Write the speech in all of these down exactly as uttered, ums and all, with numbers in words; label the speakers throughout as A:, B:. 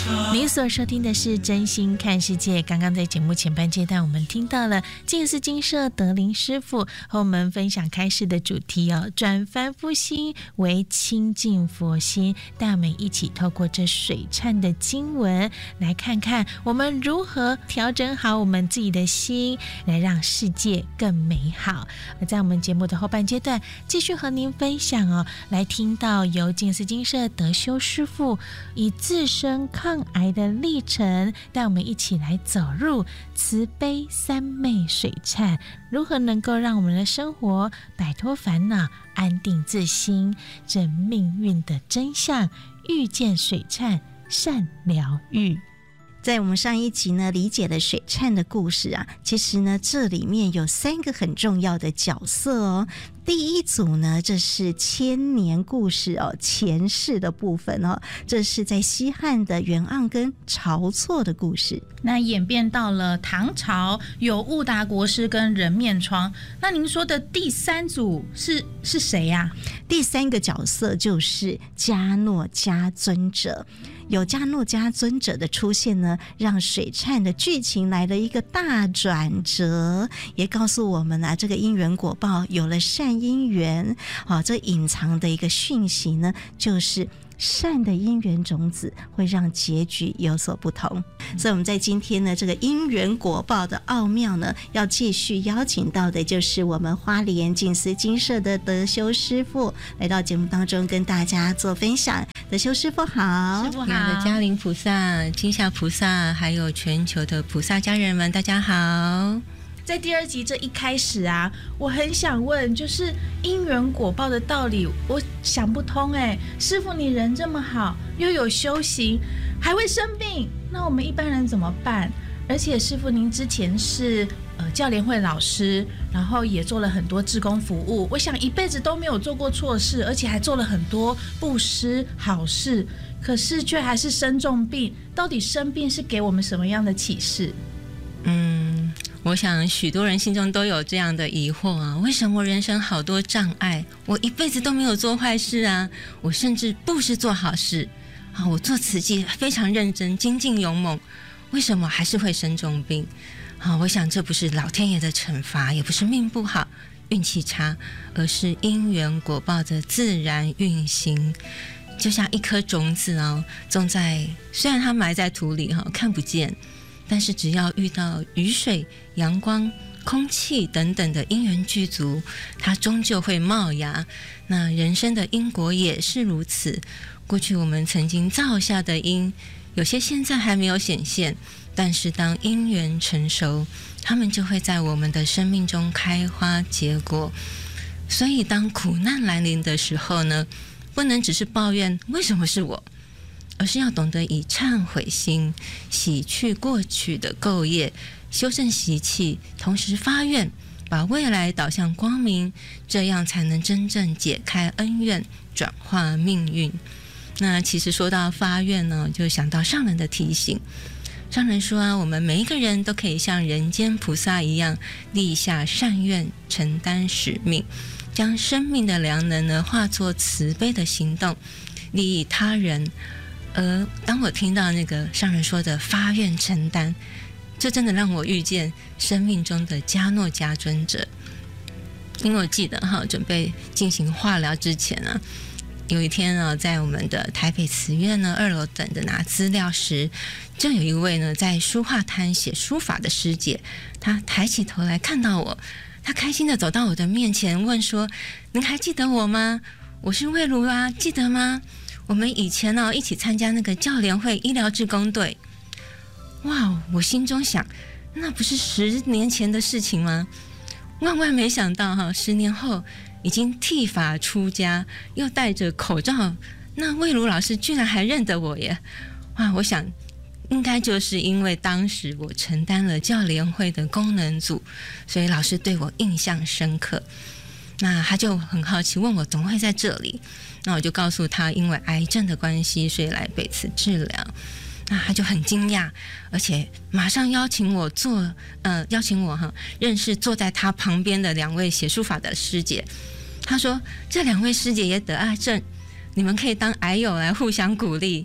A: 您所收听的是真心看世界。刚刚在节目前半阶段，我们听到了净思精舍德林师父和我们分享开示的主题哦，转凡夫心为清净佛心，带我们一起透过这水忏的经文，来看看我们如何调整好我们自己的心，来让世界更美好。而在我们节目的后半阶段，继续和您分享哦，来听到由净思精舍德修师父以自身抗癌的历程，带我们一起来走入慈悲三昧水忏，如何能够让我们的生活摆脱烦恼，安定自心，这命运的真相，遇见水忏善疗愈。
B: 在我们上一集呢，理解了水忏的故事啊，其实呢，这里面有三个很重要的角色哦。第一组呢，这是千年故事哦，前世的部分哦，这是在西汉的袁盎跟晁错的故事。
C: 那演变到了唐朝，有悟达国师跟人面疮。那您说的第三组是是谁呀、啊？
B: 第三个角色就是迦诺迦尊者。有迦诺迦尊者的出现呢，让水忏的剧情来了一个大转折，也告诉我们啊，这个因缘果报有了善因缘啊，这隐藏的一个讯息呢，就是善的因缘种子会让结局有所不同。所以我们在今天呢，这个因缘果报的奥妙呢，要继续邀请到的就是我们花莲净思精舍的德修师父来到节目当中跟大家做分享。德修师父好。
C: 师父好。
D: 嘉陵菩萨、金夏菩萨还有全球的菩萨家人们大家好。
C: 在第二集这一开始啊，我很想问，就是因缘果报的道理，我想不通哎。师父你人这么好，又有修行，还会生病，那我们一般人怎么办？而且师父您之前是呃教联会老师，然后也做了很多志工服务，我想一辈子都没有做过错事，而且还做了很多布施好事，可是却还是生重病。到底生病是给我们什么样的启示？
D: 嗯，我想许多人心中都有这样的疑惑啊，为什么人生好多障碍，我一辈子都没有做坏事啊，我甚至不是做好事啊，我做慈济非常认真精进勇猛，为什么还是会生重病啊？我想这不是老天爷的惩罚，也不是命不好运气差，而是因缘果报的自然运行。就像一颗种子哦，种在虽然它埋在土里哈，看不见，但是只要遇到雨水、阳光、空气等等的因缘具足，它终究会冒芽。那人生的因果也是如此，过去我们曾经造下的因，有些现在还没有显现，但是当因缘成熟，它们就会在我们的生命中开花结果。所以当苦难来临的时候呢，不能只是抱怨为什么是我，而是要懂得以忏悔心洗去过去的垢业，修正习气，同时发愿把未来导向光明，这样才能真正解开恩怨，转化命运。那其实说到发愿呢，就想到上人的提醒。上人说啊，我们每一个人都可以像人间菩萨一样立下善愿，承担使命，将生命的良能呢化作慈悲的行动，利益他人。而当我听到那个上人说的发愿承担，这真的让我遇见生命中的迦诺迦尊者。因为我记得哈，准备进行化疗之前啊，有一天呢，在我们的台北慈院呢二楼等着拿资料时，就有一位呢在书画摊写书法的师姐，她抬起头来看到我，她开心的走到我的面前问说：“您还记得我吗？我是魏如啊，记得吗？我们以前呢、哦、一起参加那个教联会医疗志工队。”哇，我心中想，那不是十年前的事情吗？万万没想到哈，十年后已经剃发出家，又戴着口罩，那魏如老师居然还认得我耶！哇，我想应该就是因为当时我承担了教联会的功能组，所以老师对我印象深刻。那他就很好奇，问我怎么会在这里。那我就告诉他，因为癌症的关系，所以来北慈治疗。那他就很惊讶，而且马上邀请我做，呃，邀请我哈认识坐在他旁边的两位写书法的师姐。他说，这两位师姐也得癌症，你们可以当癌友来互相鼓励。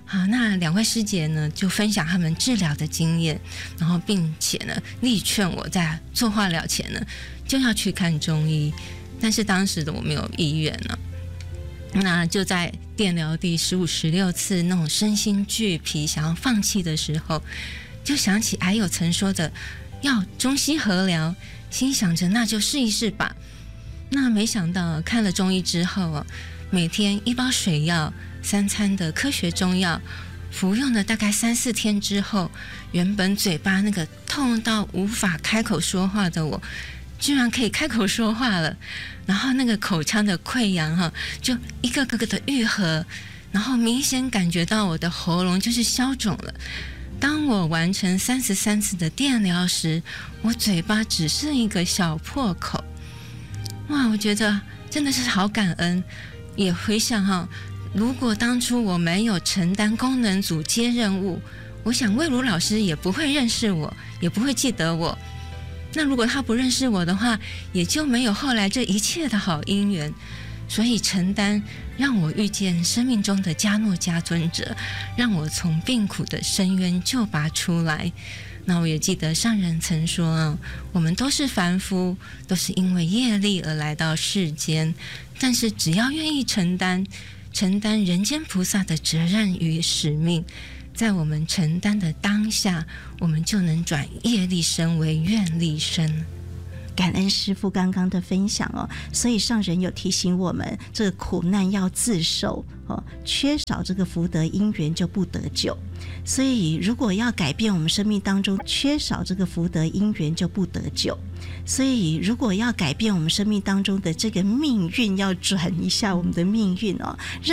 D: 好，那两位师姐呢就分享他们治疗的经验，然后并且呢力劝我在做化疗前呢就要去看中医，但是当时的我没有意愿呢。那就在电疗第十五、十六次那种身心俱疲、想要放弃的时候，就想起癌友曾说的要中西合疗，心想着那就试一试吧。那没想到看了中医之后，每天一包水药，三餐的科学中药，服用了大概三四天之后，原本嘴巴那个痛到无法开口说话的我，居然可以开口说话了，然后那个口腔的溃疡哈，就一个个个的愈合，然后明显感觉到我的喉咙就是消肿了。当我完成三十三次的电疗时，我嘴巴只剩一个小破口。哇，我觉得真的是好感恩。也回想哈，如果当初我没有承担功能组接任务，我想魏如老师也不会认识我，也不会记得我。那如果他不认识我的话，也就没有后来这一切的好姻缘。所以承担让我遇见生命中的迦诺迦尊者，让我从病苦的深渊救拔出来。那我也记得上人曾说啊，我们都是凡夫，都是因为业力而来到世间，但是只要愿意承担承担人间菩萨的责任与使命，在我们承担的当下，我们就能转业力身为愿力身。
B: 感恩师父刚刚的分享哦，所以上人有提醒我们，这个苦难要自受哦，缺少这个福德因缘就不得救。所以如果要改变我们生命当中缺少这个福德因缘就不得救。所以如果要改变我们生命当中的这个命运，要转一下我们的命运哦，让